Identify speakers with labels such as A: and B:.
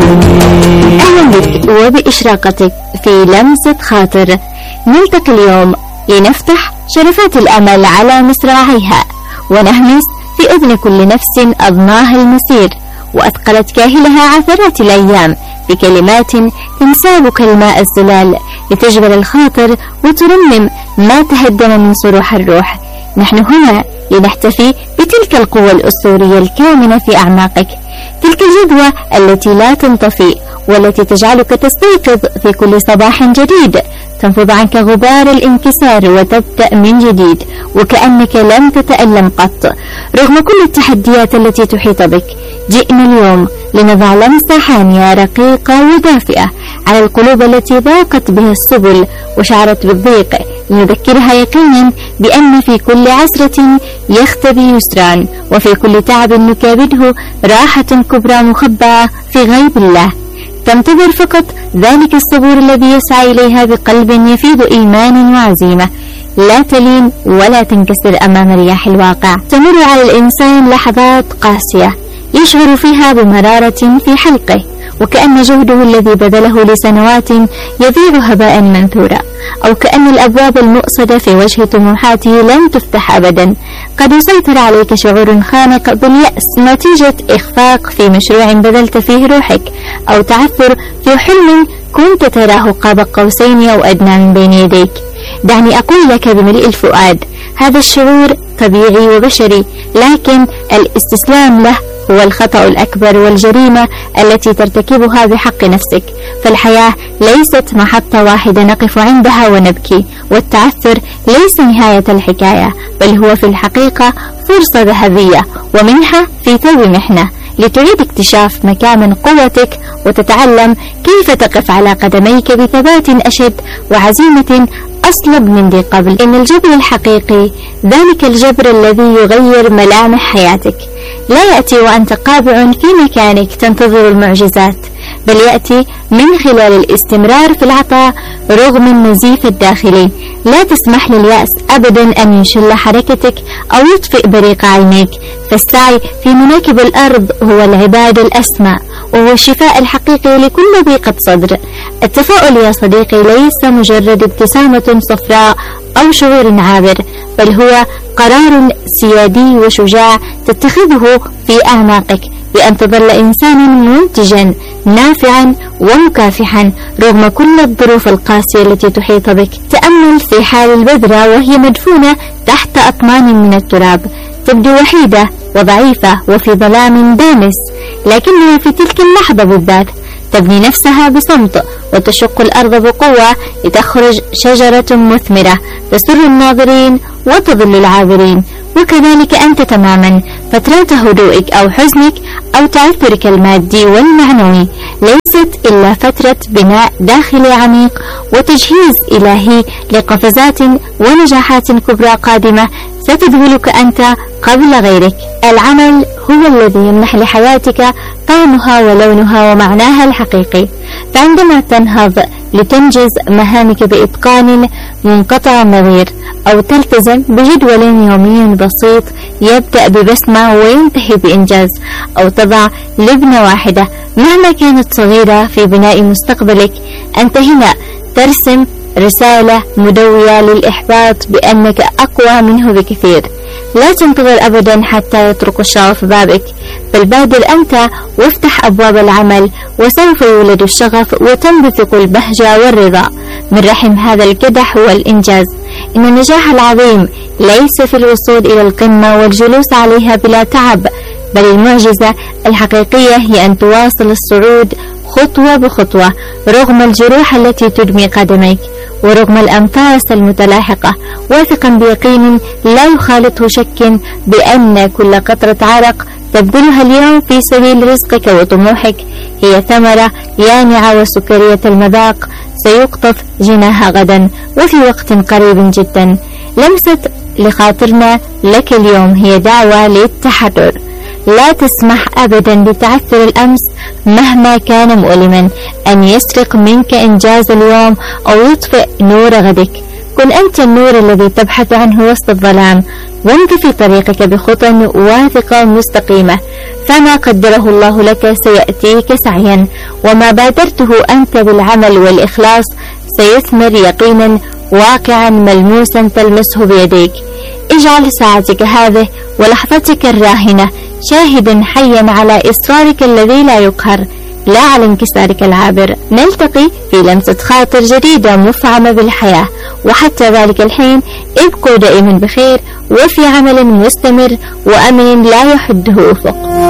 A: أهلا بك وبإشراقتك في لمسة خاطر. نلتقي اليوم لنفتح شرفات الأمل على مصراعيها، ونهمس في أذن كل نفس أضناها المسير، وأثقلت كاهلها عثرات الأيام بكلمات تنساب كالماء الزلال، لتجبر الخاطر وترمم ما تهدم من صروح الروح. نحن هنا لنحتفي بتلك القوة الأسطورية الكامنة في أعماقك، تلك الجدوى التي لا تنطفي، والتي تجعلك تستيقظ في كل صباح جديد، تنفض عنك غبار الانكسار وتبدأ من جديد وكأنك لم تتألم قط. رغم كل التحديات التي تحيط بك، جئنا اليوم لنضع لمسة حامية رقيقة ودافئة على القلوب التي ضاقت بها السبل وشعرت بالضيق، لنذكرها يقينا بأن في كل عسرة يختبي يسران، وفي كل تعب نكابده راحة كبرى مخبأة في غيب الله. تنتظر فقط ذلك الصبور الذي يسعى إليها بقلب يفيض إيمان وعزيمة، لا تلين ولا تنكسر أمام رياح الواقع. تمر على الإنسان لحظات قاسية يشعر فيها بمرارة في حلقه، وكأن جهده الذي بذله لسنوات يضيع هباء منثورا، أو كأن الأبواب المؤصدة في وجه طموحاته لن تفتح أبدا. قد يسيطر عليك شعور خانق باليأس نتيجة إخفاق في مشروع بذلت فيه روحك، أو تعثر في حلم كنت تراه قاب قوسين أو أدنى من بين يديك. دعني أقول لك بملء الفؤاد، هذا الشعور طبيعي وبشري، لكن الاستسلام له هو الخطأ الأكبر والجريمة التي ترتكبها بحق نفسك. فالحياة ليست محطة واحدة نقف عندها ونبكي، والتعثر ليس نهاية الحكاية، بل هو في الحقيقة فرصة ذهبية ومنحة في تو محنة، لتعيد اكتشاف مكامن قوتك وتتعلم كيف تقف على قدميك بثبات أشد وعزيمة أصلب من ذي قبل. إن الجبر الحقيقي ذلك الجبر الذي يغير ملامح حياتك لا يأتي وأنت قابع في مكانك تنتظر المعجزات، بل يأتي من خلال الاستمرار في العطاء رغم النزيف الداخلي. لا تسمح لليأس أبدا أن يشل حركتك أو يطفئ بريق عينيك، فالسعي في مناكب الأرض هو العبادة الأسمى، وهو الشفاء الحقيقي لكل ضيقة صدر. التفاؤل يا صديقي ليس مجرد ابتسامة صفراء أو شعور عابر، بل هو قرار سيادي وشجاع تتخذه في أعماقك بأن تظل إنسانا منتجا نافعا ومكافحا رغم كل الظروف القاسية التي تحيط بك. تأمل في حال البذرة وهي مدفونة تحت أطنان من التراب، تبدو وحيدة وضعيفة وفي ظلام دامس، لكنها في تلك اللحظة بالذات تبني نفسها بصمت وتشق الأرض بقوة لتخرج شجرة مثمرة تسر الناظرين وتظل العابرين. وكذلك أنت تماما، فترات هدوئك أو حزنك أو تعثرك المادي والمعنوي ليست إلا فترة بناء داخلي عميق وتجهيز إلهي لقفزات ونجاحات كبرى قادمة ستذهلك أنت قبل غيرك. العمل هو الذي يمنح لحياتك طعمها ولونها ومعناها الحقيقي، فعندما تنهض لتنجز مهامك بإتقان منقطع النظير، أو تلتزم بجدول يومي بسيط يبدأ ببسمة وينتهي بإنجاز، أو تضع لبنة واحدة مهما كانت صغيرة في بناء مستقبلك، أنت هنا ترسم رسالة مدوية للإحباط بأنك أقوى منه بكثير. لا تنتظر أبدا حتى يطرق الشغف بابك، بل بادر أنت وافتح أبواب العمل، وسوف يولد الشغف وتنبثق البهجة والرضا من رحم هذا الكدح والإنجاز. إن النجاح العظيم ليس في الوصول إلى القمة والجلوس عليها بلا تعب، بل المعجزة الحقيقية هي أن تواصل الصعود خطوة بخطوة رغم الجروح التي تدمي قدميك ورغم الأنفاس المتلاحقة، واثقا بيقين لا يخالطه شك بأن كل قطرة عرق تبذلها اليوم في سبيل رزقك وطموحك هي ثمرة يانعة وسكرية المذاق سيقطف جناها غدا وفي وقت قريب جدا. لمسة لخاطرنا لك اليوم هي دعوة للتحرر. لا تسمح أبدا بتعثر الأمس مهما كان مؤلما أن يسرق منك إنجاز اليوم أو يطفئ نور غدك. كن أنت النور الذي تبحث عنه وسط الظلام، وامض في طريقك بخطى واثقة مستقيمة، فما قدره الله لك سيأتيك سعيا، وما بادرته أنت بالعمل والإخلاص سيثمر يقينا واقعا ملموسا تلمسه بيديك. اجعل ساعتك هذه ولحظتك الراهنة شاهدا حيا على إصرارك الذي لا يقهر، لا على انكسارك العابر. نلتقي في لمسة خاطر جديدة مفعمة بالحياة، وحتى ذلك الحين ابقوا دائما بخير وفي عمل مستمر وأمن لا يحده أفق.